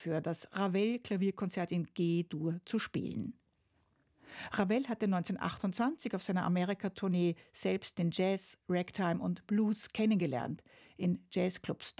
für das Ravel-Klavierkonzert in G-Dur zu spielen. Ravel hatte 1928 auf seiner Amerika-Tournee selbst den Jazz, Ragtime und Blues kennengelernt, in Jazzclubs